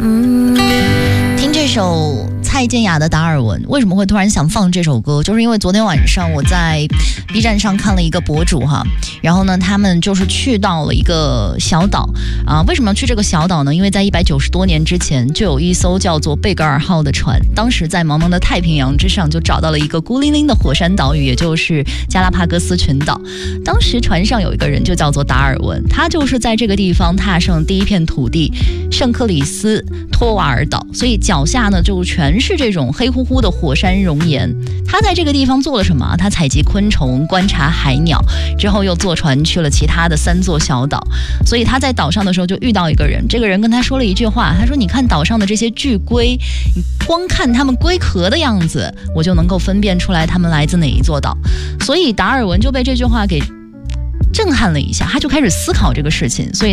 听这首蔡健雅的《达尔文》，为什么会突然想放这首歌？就是因为昨天晚上我在 B 站上看了一个博主哈，然后呢，他们就是去到了一个小岛啊。为什么要去这个小岛呢？因为在190多年之前，就有一艘叫做贝格尔号的船，当时在茫茫的太平洋之上就找到了一个孤零零的火山岛屿，也就是加拉帕戈斯群岛。当时船上有一个人就叫做达尔文，他就是在这个地方踏上第一片土地圣克里斯托瓦尔岛，所以脚下呢就全是这种黑乎乎的火山熔岩。他在这个地方做了什么？他采集昆虫，观察海鸟，之后又坐船去了其他的3座小岛。所以他在岛上的时候就遇到一个人，这个人跟他说了一句话，他说你看岛上的这些巨龟，你光看他们龟壳的样子，我就能够分辨出来他们来自哪一座岛。所以达尔文就被这句话给震撼了一下，他就开始思考这个事情，所以